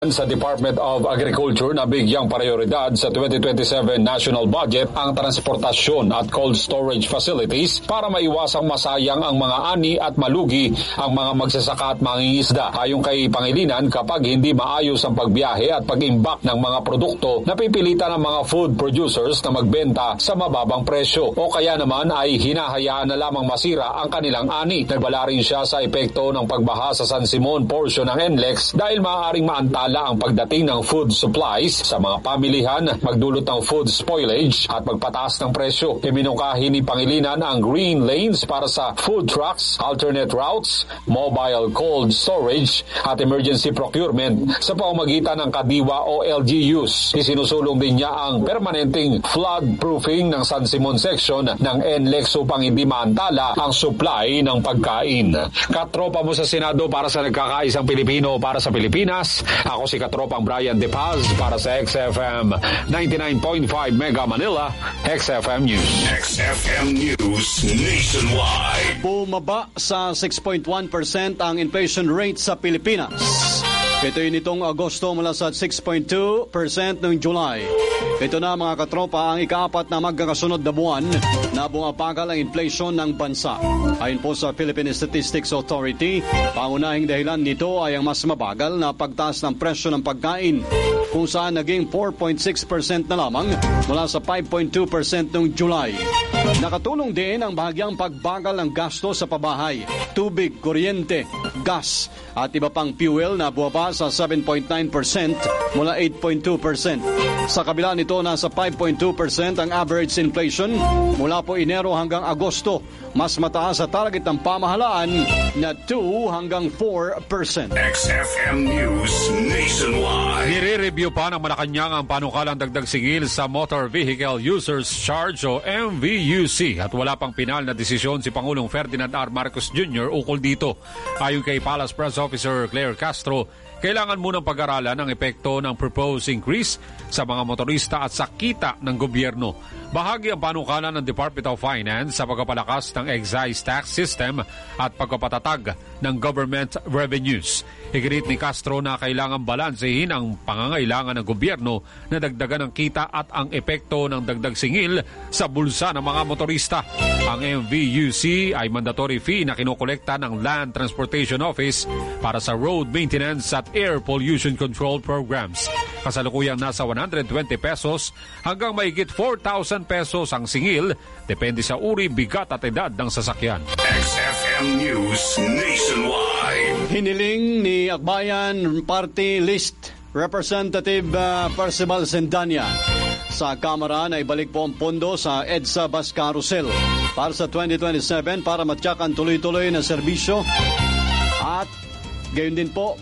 Sa Department of Agriculture na bigyang prioridad sa 2027 national budget ang transportasyon at cold storage facilities para maiwasang masayang ang mga ani at malugi ang mga magsasaka at mangingisda. Ayon kay Pangilinan, kapag hindi maayos ang pagbiyahe at pag-imbak ng mga produkto, napipilitan ng mga food producers na magbenta sa mababang presyo o kaya naman ay hinahayaan na lamang masira ang kanilang ani. Nagbala rin siya sa epekto ng pagbaha sa San Simon portion ng NLEX dahil maaaring maantala ang pagdating ng food supplies sa mga pamilihan, magdulot ng food spoilage at magpataas ng presyo. Iminungkahi ni Pangilinan ang green lanes para sa food trucks, alternate routes, mobile cold storage at emergency procurement sa pamamagitan ng Kadiwa o LGUs. Isinusulong din niya ang permanenteng flood proofing ng San Simon section ng NLEX upang hindi maantala ang supply ng pagkain. Katropa mo sa Senado para sa nagkakaisang Pilipino para sa Pilipinas. Ako si Katropang Brian De Paz para sa XFM 99.5 Mega Manila, XFM News. XFM News Nationwide. Bumaba sa 6.1% ang inflation rate sa Pilipinas. Ito'y nitong Agosto mula sa 6.2% noong July. Ito na mga katropa ang ikaapat na magkakasunod na buwan na bumabagal ang inflation ng bansa. Ayon po sa Philippine Statistics Authority, pangunahing dahilan nito ay ang mas mabagal na pagtaas ng presyo ng pagkain kung saan naging 4.6% na lamang mula sa 5.2% noong July. Nakatulong din ang bahagyang pagbagal ng gasto sa pabahay, tubig, kuryente, gas at iba pang fuel na bumaba sa 7.9% mula 8.2%. Sa kabila nito, nasa 5.2% ang average inflation mula po Enero hanggang Agosto, mas mataas sa target ng pamahalaan na 2 hanggang 4%. XFM News Nationwide. Nire-review pa ng Malacanang ang panukalang dagdag singil sa Motor Vehicle Users Charge o MVUC at wala pang pinal na desisyon si Pangulong Ferdinand R. Marcos Jr. ukol dito. Ayon kay Palace Press Officer Claire Castro, kailangan munang pag-aralan ang epekto ng proposed increase sa mga motorista at sa kita ng gobyerno. Bahagi ang panukala ng Department of Finance sa pagpapalakas ng excise tax system at pagpapatatag ng government revenues. Iginit ni Castro na kailangan balansehin ang pangangailangan ng gobyerno na dagdagan ng kita at ang epekto ng dagdag singil sa bulsa ng mga motorista. Ang MVUC ay mandatory fee na kinukolekta ng Land Transportation Office para sa road maintenance at air pollution control programs. Kasalukuyang nasa 120 pesos hanggang mahigit 4,000 pesos ang singil, depende sa uri, bigat at edad ng sasakyan. XFM News Nationwide. Hiniling ni Akbayan Party List Representative Percival Sendanya sa Kamara na ibalik po ang pondo sa EDSA Bus Carousel para sa 2027 para matyak ang tuloy-tuloy na serbisyo at gayon din po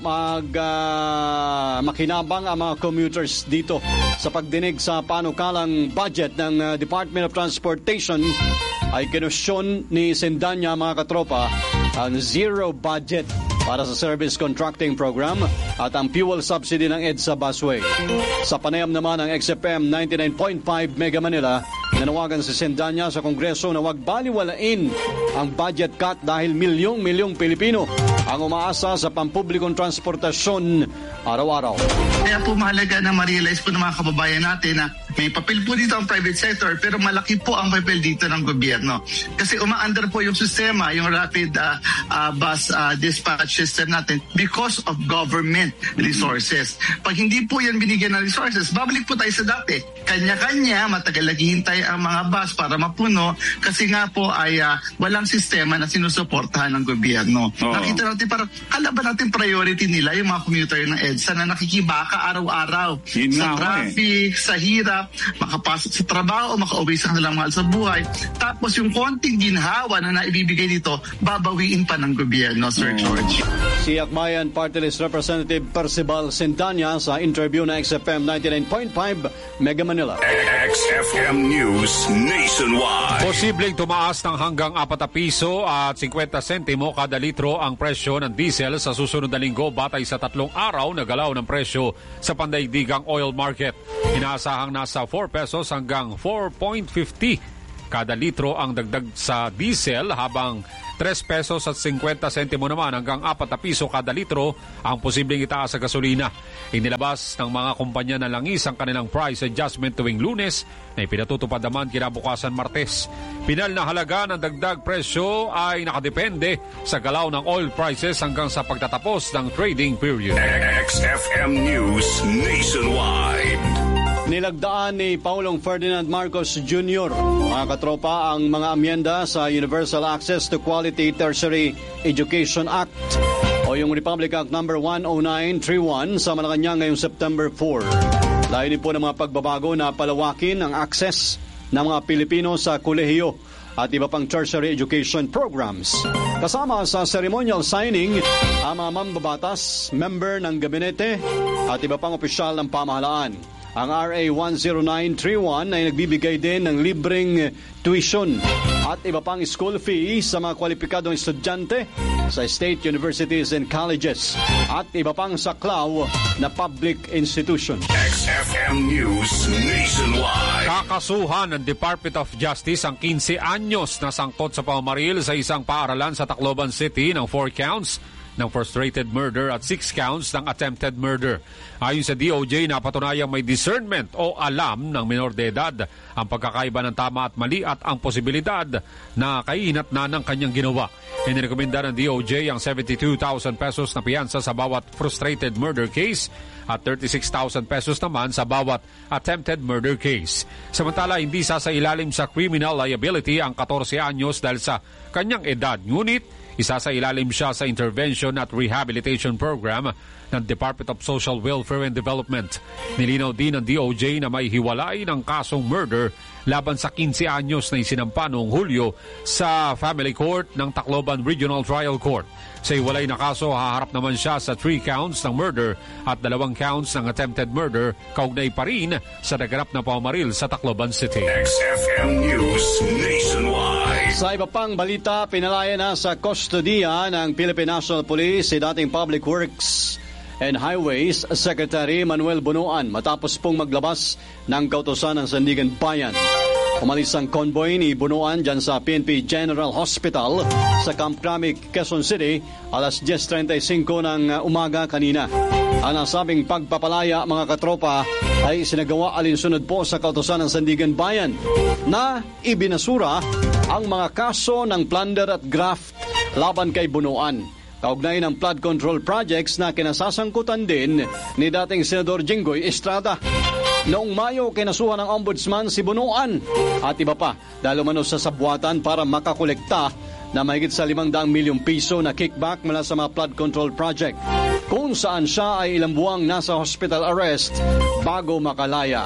makinabang ang mga commuters dito. Sa pagdinig sa panukalang budget ng Department of Transportation ay kinwestiyon ni Sendanya mga katropa ang zero budget para sa service contracting program at ang fuel subsidy ng EDSA Busway. Sa panayam naman ng XFM 99.5 Mega Manila, nanawagan si Sendanya sa Kongreso na huwag baliwalain ang budget cut dahil milyong-milyong Pilipino ang umaasa sa pampublikong transportasyon araw-araw. Kaya po mahalaga na ma-realize po ng mga kababayan natin na may papel po dito ang private sector pero malaki po ang papel dito ng gobyerno. Kasi umaandar po yung sistema, yung rapid bus dispatch system natin because of government resources. Pag hindi po yan binigyan ng resources, babalik po tayo sa dati. Kanya-kanya, matagal naghihintay ang mga bus para mapuno kasi nga po ay walang sistema na sinusuportahan ng gobyerno. Nakita natin parang kalaban natin priority nila yung mga commuter ng EDSA na nakikibaka araw-araw sa traffic, sa hirap, makapasok sa trabaho, makauwi sa kanilang mahal sa buhay. Tapos yung konting ginhawa na naibibigay dito, babawiin pa ng gobyerno, Sir George. Si Akbayan Party List Representative Percival Sendanya sa interview na XFM 99.5 Mega Manila. XFM News Nationwide. Posibleng tumaas ng hanggang 4 piso at 50 sentimo kada litro ang presyo ng diesel sa susunod na linggo batay sa 3 araw na galaw ng presyo sa pandaigdigang oil market. Inaasahang nasa 4 pesos hanggang 4.50 kada litro ang dagdag sa diesel, habang 3 pesos at 50 sentimo naman hanggang 4 na piso kada litro ang posibleng itaas sa gasolina. Inilabas ng mga kumpanya na langis ang kanilang price adjustment tuwing Lunes na ipinatutupad naman kinabukasan Martes. Pinal na halaga ng dagdag presyo ay nakadepende sa galaw ng oil prices hanggang sa pagtatapos ng trading period. XFM News Nationwide. Nilagdaan ni Pangulong Ferdinand Marcos Jr. mga katropa ang mga amyenda sa Universal Access to Quality Tertiary Education Act o yung Republic Act No. 10931 sa Malacanang ngayong September 4. Layunin po ng mga pagbabago na palawakin ang access ng mga Pilipino sa kolehiyo at iba pang tertiary education programs. Kasama sa ceremonial signing ang mga mambabatas, member ng gabinete at iba pang opisyal ng pamahalaan. Ang RA 10931 ay nagbibigay din ng libreng tuition at iba pang school fee sa mga kwalipikadong estudyante sa state universities and colleges at iba pang saklaw na public institutions. XFM News Nationwide. Kakasuhan ng Department of Justice ang 15 anyos na sangkot sa pamamaril sa isang paaralan sa Tacloban City ng 4 counts ng frustrated murder at 6 counts ng attempted murder. Ayon sa DOJ, napatunayang may discernment o alam ng minor de edad ang pagkakaiba ng tama at mali at ang posibilidad na kahinat na ng kanyang ginawa. Inirekomenda ng DOJ ang 72,000 pesos na piyansa sa bawat frustrated murder case at 36,000 pesos naman sa bawat attempted murder case. Samantala, hindi sasailalim sa criminal liability ang 14 anyos dahil sa kanyang edad. Ngunit, isasailalim siya sa Intervention at Rehabilitation Program ng Department of Social Welfare and Development. Nilinaw din ng DOJ na may hiwalay ng kasong murder laban sa 15 anyos na isinampa noong Hulyo sa Family Court ng Tacloban Regional Trial Court. Sa hiwalay na kaso, haharap naman siya sa 3 counts ng murder at 2 counts ng attempted murder, kaugnay pa rin sa naganap na pamamaril sa Tacloban City. XFM News Nationwide. Sa iba pang balita, pinalaya na sa kustodiya ng Philippine National Police si dating Public Works and Highways Secretary Manuel Bunuan matapos pong maglabas ng kautusan ng Sandigan Bayan. Umalis ang convoy ni Bunuan dyan sa PNP General Hospital sa Camp Cramic, Quezon City alas 10:35 ng umaga kanina. Ang nasabing pagpapalaya, mga katropa, ay sinagawa alinsunod po sa kautusan ng Sandigan Bayan na ibinasura ang mga kaso ng plunder at graft laban kay Bunuan. Kaugnay ng flood control projects na kinasasangkutan din ni dating Senador Jinggoy Estrada. Noong Mayo, kinasuhan ng ombudsman si Bunuan at iba pa dahil umano sa sabwatan para makakolekta na mahigit sa 500 milyong piso na kickback mula sa mga flood control project, kung saan siya ay ilang buwang nasa hospital arrest bago makalaya.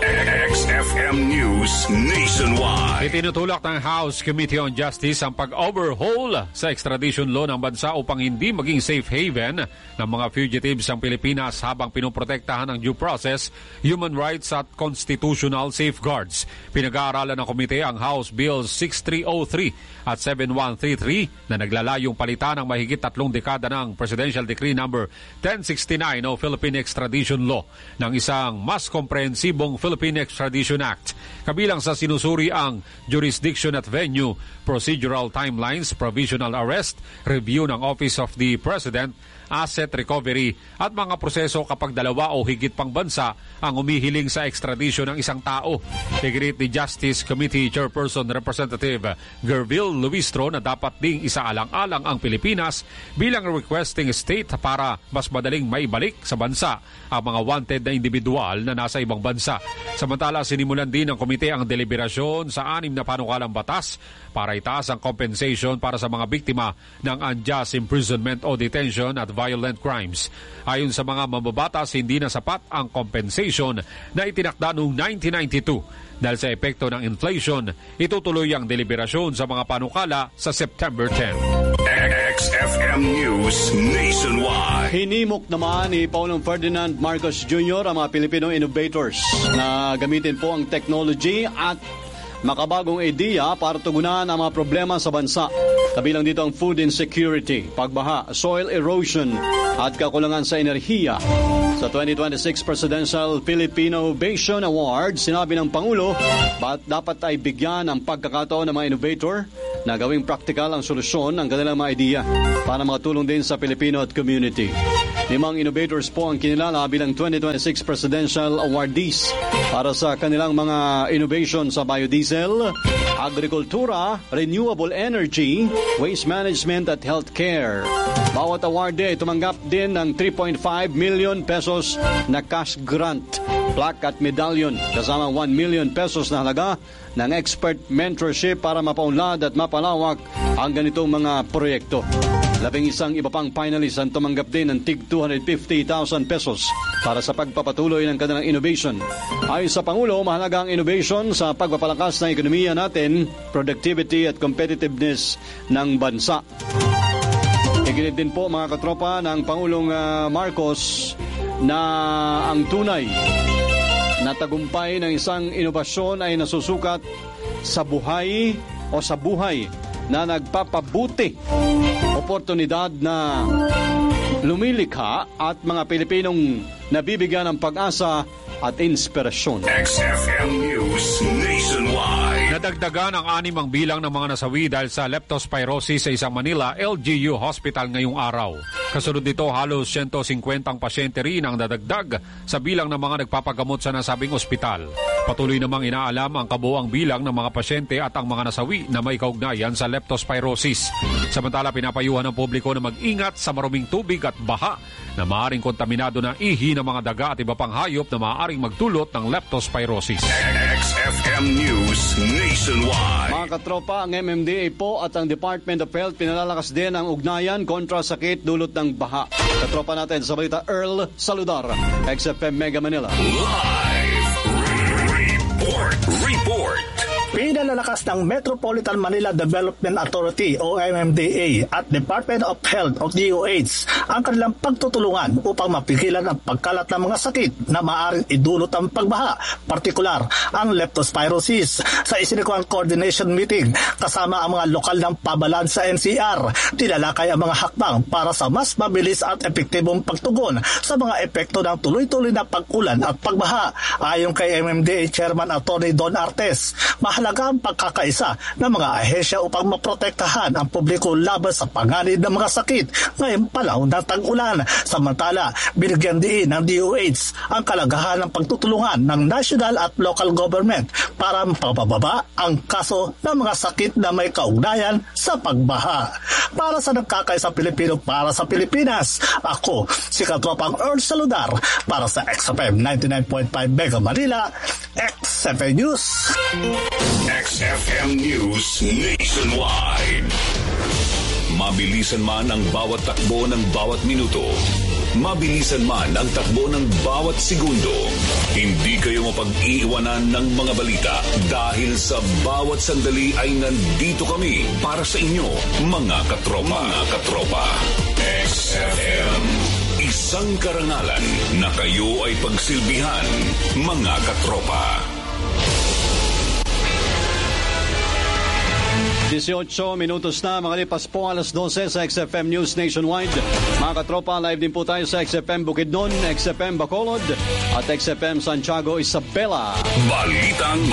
XFM News Nationwide. Itinutulak ng House Committee on Justice ang pag-overhaul sa extradition law ng bansa upang hindi maging safe haven ng mga fugitives ang Pilipinas habang pinoprotektahan ng due process, human rights at constitutional safeguards. Pinag-aaralan ng komite ang House Bills 6303 at 7133 na naglalayong palitan ng mahigit 3 dekada ng Presidential Decree No. 1069 o Philippine Extradition Law ng isang mas komprehensibong Philippine Extradition Act. Kabilang sa sinusuri ang jurisdiction at venue, procedural timelines, provisional arrest, review ng Office of the President, asset recovery at mga proseso kapag 2 o higit pang bansa ang umihiling sa extradition ng isang tao. Iginiit ni Justice Committee Chairperson Representative Gerville Luistro na dapat ding isaalang-alang ang Pilipinas bilang requesting state para mas madaling maibalik sa bansa ang mga wanted na individual na nasa ibang bansa. Samantala, sinimulan din ng komite ang deliberasyon sa 6 na panukalang batas para itaas ang compensation para sa mga biktima ng unjust imprisonment o detention at violent crimes. Ayon sa mga mambabatas, hindi na sapat ang compensation na itinakda noong 1992. Dahil sa epekto ng inflation, itutuloy ang deliberasyon sa mga panukala sa September 10. XFM News Nationwide. Hinimok naman ni Pangulong Ferdinand Marcos Jr. ang mga Filipino innovators na gamitin po ang technology at makabagong ideya para tugunan ang mga problema sa bansa. Kabilang dito ang food insecurity, pagbaha, soil erosion at kakulangan sa enerhiya. Sa 2026 Presidential Filipino-Innovation Award, sinabi ng Pangulo, dapat ay bigyan ng pagkakataon ng mga innovator na gawing praktikal ang solusyon ng kanilang mga idea para makatulong din sa Pilipino at community. 5 innovators po ang kinilala bilang 2026 Presidential Awardees para sa kanilang mga innovation sa biodiesel, agrikultura, renewable energy, waste management at healthcare. Bawat awardee ay tumanggap din ng 3.5 million pesos na cash grant, plaque at medallion kasama 1 million pesos na halaga ng expert mentorship para mapaunlad at mapalawak ang ganitong mga proyekto. 11 iba pang finalists ang tumanggap din ng tig 250,000 pesos para sa pagpapatuloy ng kanilang innovation. Ayon sa Pangulo, mahalaga ang innovation sa pagpapalakas ng ekonomiya natin, productivity at competitiveness ng bansa. Iginit din po mga katropa ng Pangulong Marcos na ang tunay na tagumpay ng isang inobasyon ay nasusukat sa buhay o sa buhay na nagpapabuti, oportunidad na lumilikha at mga Pilipinong nabibigyan ng pag-asa at inspirasyon. XFM News Nationwide. Nadagdagan ang 6 ang bilang ng mga nasawi dahil sa leptospirosis sa isang Manila LGU Hospital ngayong araw. Kasunod nito, halos 150 pasyente rin ang nadagdag sa bilang ng mga nagpapagamot sa nasabing ospital. Patuloy namang inaalam ang kabuuang bilang ng mga pasyente at ang mga nasawi na may kaugnayan sa leptospirosis. Samantala, pinapayuhan ng publiko na mag-ingat sa maruming tubig at baha na maaaring kontaminado na ihi ng mga daga at iba pang hayop na maaaring magdulot ng leptospirosis. XFM News Nationwide. Mga katropa, ang MMDA po at ang Department of Health pinalalakas din ang ugnayan kontra sakit dulot ng baha. Katropa natin sa balita, Earl Saludar, XFM Mega Manila. Live report. Pinalalakas ng Metropolitan Manila Development Authority o MMDA at Department of Health o DOH ang kanilang pagtutulungan upang mapigilan ang pagkalat ng mga sakit na maaaring idulot ang pagbaha, partikular ang leptospirosis. Sa isinikuang coordination meeting kasama ang mga lokal ng pabalan sa NCR, tinalakay ang mga hakbang para sa mas mabilis at epektibong pagtugon sa mga epekto ng tuloy-tuloy na pag-ulan at pagbaha. Ayon kay MMDA Chairman Atty. Don Artes, mahalaga ang pagkakaisa ng mga ahensya upang maprotektahan ang publiko laban sa panganib ng mga sakit ngayong panahon ng tag-ulan. Samantala, binigyan din ng DOH ang kalagahan ng pagtutulungan ng national at local government para mapababa ang kaso ng mga sakit na may kaugnayan sa pagbaha. Para sa nagkakaisa Pilipino para sa Pilipinas, ako si Katropang Earl Saludar para sa XFM 99.5 Mega Manila, XFM News. XFM News Nationwide. Mabilisan man ang bawat takbo ng bawat minuto, mabilisan man ang takbo ng bawat segundo, hindi kayo mapag-iiwanan ng mga balita dahil sa bawat sandali ay nandito kami para sa inyo, mga katropa. XFM, isang karangalan na kayo ay pagsilbihan, mga katropa. 18 minutos na, makalipas po alas 12 sa XFM News Nationwide. Mga katropa, live din po tayo sa XFM Bukidnon, XFM Bacolod at XFM Santiago Isabela. Balitang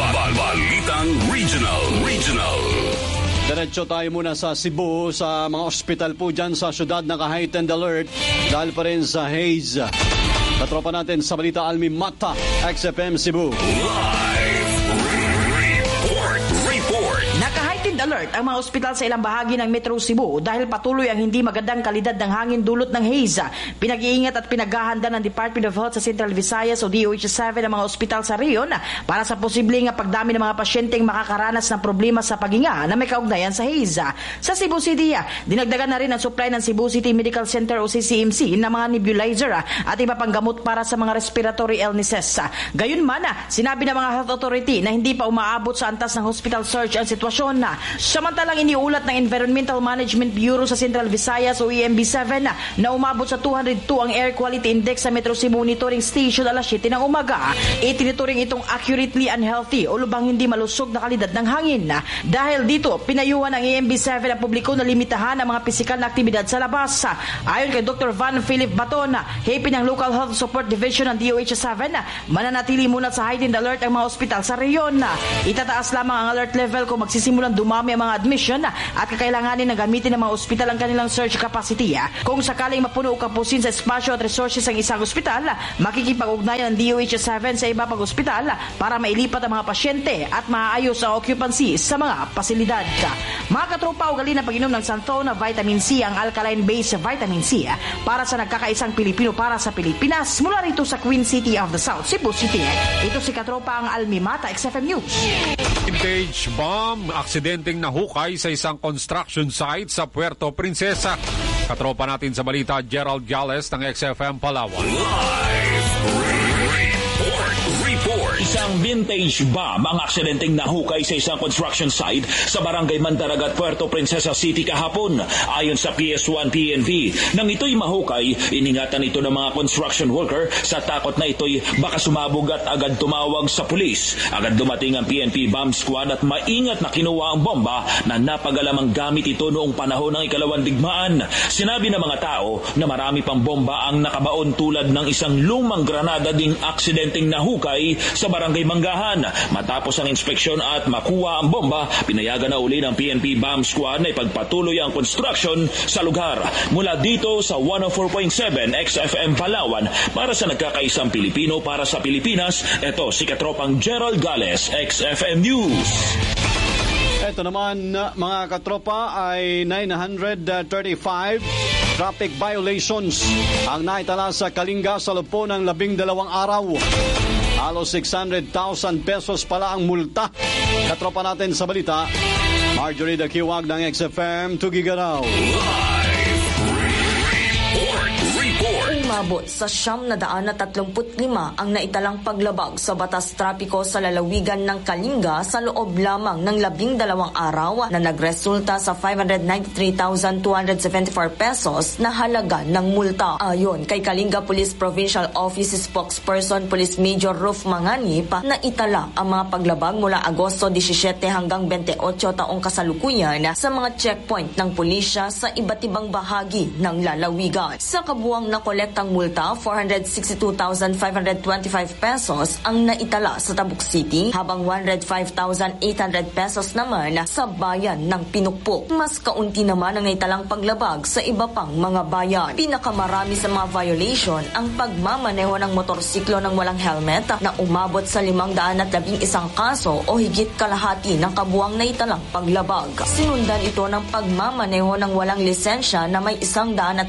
Regional. Diretso tayo muna sa Cebu, sa mga ospital po dyan sa syudad naka-heightened alert dahil pa rin sa haze. Katropa natin sa balita, Almi Mata, XFM Cebu. Live report. Naka-heightened alert ang mga ospital sa ilang bahagi ng Metro Cebu dahil patuloy ang hindi magandang kalidad ng hangin dulot ng haze. Pinag-iingat at pinaghahanda ng Department of Health sa Central Visayas o DOH-7 ang mga ospital sa riyon para sa posibleng pagdami ng mga pasyenteng makakaranas ng problema sa paghinga na may kaugnayan sa haze. Sa Cebu City, dinagdagan na rin ang supply ng Cebu City Medical Center o CCMC ng mga nebulizer at iba pang gamot para sa mga respiratory illnesses. Gayunman, sinabi ng mga health authority na hindi pa umaabot sa antas ng hospital surge ang sitwasyon Samantalang iniulat ng Environmental Management Bureau sa Central Visayas o EMB7 na umabot sa 202 ang Air Quality Index sa Metro Cebu Monitoring Station alas 7 ng umaga. Itinuturing itong accurately unhealthy o lubang hindi malusog na kalidad ng hangin. Dahil dito, pinayuhan ng EMB7 ang publiko na limitahan ang mga pisikal na aktibidad sa labas. Ayon kay Dr. Van Philip Baton, hepe ng Local Health Support Division ng DOH-7, mananatili muna sa heightened alert ang mga ospital sa reyon. Itataas lamang ang alert level kung magsisimulang dumami ang mga admission at kakailanganin na gamitin ng mga ospital ang kanilang surge capacity. Kung sakaling mapuno o kapusin sa espasyo at resources ang isang ospital, makikipag-ugnayan ng DOH-7 sa iba pang ospital para mailipat ang mga pasyente at maayos ang occupancy sa mga pasilidad. Mga katropa, ugali na pag-inom ng Santhona Vitamin C, ang alkaline-based vitamin C para sa nagkakaisang Pilipino para sa Pilipinas mula rito sa Queen City of the South, Cebu City. Ito si katropa ang Almimata, XFM News. Vintage bomb, aksidenteng nahukay sa isang construction site sa Puerto Princesa. Katropa natin sa balita, Gerald Gales ng XFM Palawan. Isang vintage bomb ang aksidenteng nahukay sa isang construction site sa Barangay Mandaragat, Puerto Princesa City kahapon. Ayon sa PS1 PNP, nang ito'y mahukay, iningatan ito ng mga construction worker sa takot na ito'y baka sumabog at agad tumawag sa pulis. Agad dumating ang PNP bomb squad at maingat na kinuha ang bomba na napagalamang gamit ito noong panahon ng ikalawang digmaan. Sinabi ng mga tao na marami pang bomba ang nakabaon tulad ng isang lumang granada ding aksidenteng nahukay sa Barangay Manggahan. Matapos ang inspeksyon at makuha ang bomba, pinayagan na uli ng PNP bomb squad na ipagpatuloy ang construction sa lugar. Mula dito sa 104.7 XFM Palawan, para sa nagkakaisang Pilipino para sa Pilipinas, ito si katropang Gerald Gales, XFM News. Ito naman, mga katropa, ay 935 traffic violations ang naitala sa Kalinga sa loob po ng 12 araw. Halos 600,000 pesos pala ang multa. Katropa natin sa balita, Marjorie Dakiwag ng XFM Tugigaraw. Umabot sa 935 ang naitalang paglabag sa batas trapiko sa lalawigan ng Kalinga sa loob lamang ng 12 araw na nagresulta sa 593,274 pesos na halaga ng multa. Ayon kay Kalinga Police Provincial Office Spokesperson Police Major Ruf Manganip, na itala ang mga paglabag mula Agosto 17 hanggang 28 taong kasalukuyan sa mga checkpoint ng pulisya sa iba't ibang bahagi ng lalawigan. Sa kabuang na kolektang multa, 462,525 pesos ang naitala sa Tabuk City, habang 105,800 pesos naman sa bayan ng Pinukpok. Mas kaunti naman ang naitalang paglabag sa iba pang mga bayan. Pinakamarami sa mga violation ang pagmamaneho ng motorsiklo ng walang helmet na umabot sa 511 kaso o higit kalahati ng kabuang naitalang paglabag. Sinundan ito ng pagmamaneho ng walang lisensya na may 146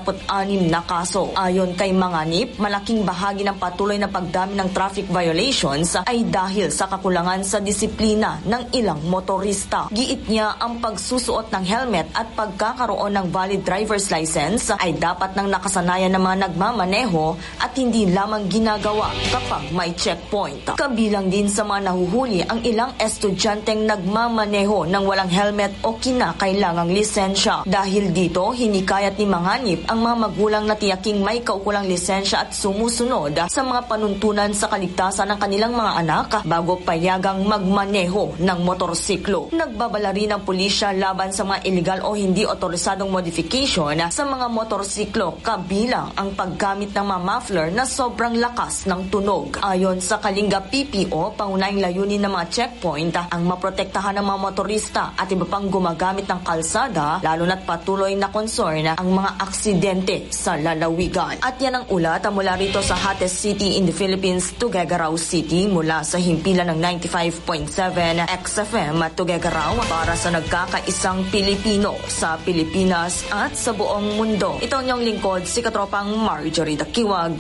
na kaso. Ayon kay Manganip, malaking bahagi ng patuloy na pagdami ng traffic violations ay dahil sa kakulangan sa disiplina ng ilang motorista. Giit niya, ang pagsusuot ng helmet at pagkakaroon ng valid driver's license ay dapat ng nakasanayan ng mga nagmamaneho at hindi lamang ginagawa kapag may checkpoint. Kabilang din sa mga nahuhuli ang ilang estudyanteng nagmamaneho ng walang helmet o kinakailangang lisensya. Dahil dito, hinikayat ni Manganip ang mga magulang na tiyaking may kaukulang lisensya at sumusunod sa mga panuntunan sa kaligtasan ng kanilang mga anak bago payagang magmaneho ng motorsiklo. Nagbabala rin ang pulisya laban sa mga illegal o hindi otorisadong modification sa mga motorsiklo, kabilang ang paggamit ng mga muffler na sobrang lakas ng tunog. Ayon sa Kalinga PPO, pangunahing layunin ng mga checkpoint ang maprotektahan ng mga motorista at iba pang gumagamit ng kalsada, lalo na't patuloy na concern ang mga aksidente sa lalawigan. At yan ang ulat mula rito sa hottest city in the Philippines, Tuguegarao City, mula sa himpilan ng 95.7 XFM Tuguegarao, para sa nagkakaisang Pilipino sa Pilipinas at sa buong mundo. Ito ang inyong lingkod, si katropang Marjorie Dakiwag,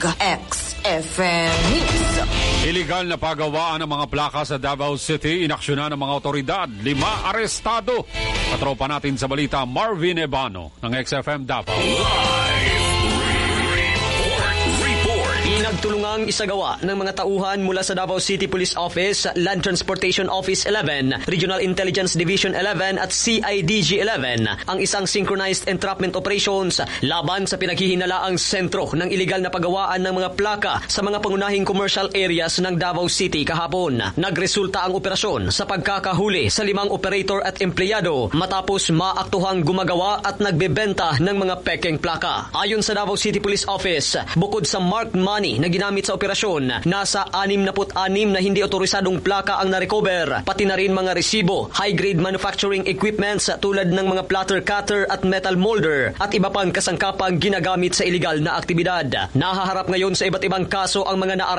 XFM News. Illegal na pagawaan ng mga plaka sa Davao City, inaksyonan ng mga otoridad, 5 arestado. Katropa natin sa balita, Marvin Ebano ng XFM Davao. Nagtulungang isagawa ng mga tauhan mula sa Davao City Police Office, Land Transportation Office 11, Regional Intelligence Division 11 at CIDG 11 ang isang synchronized entrapment operations laban sa pinaghihinalaang sentro ng iligal na paggawaan ng mga plaka sa mga pangunahing commercial areas ng Davao City kahapon. Nagresulta ang operasyon sa pagkakahuli sa 5 operator at empleyado matapos maaktuhang gumagawa at nagbebenta ng mga pekeng plaka. Ayon sa Davao City Police Office, bukod sa marked money na ginamit sa operasyon, nasa 66 na hindi otorisadong plaka ang narecover, pati na rin mga resibo, high-grade manufacturing equipments tulad ng mga platter cutter at metal molder at iba pang kasangkapang ginagamit sa iligal na aktibidad. Nahaharap ngayon sa iba't ibang kaso ang mga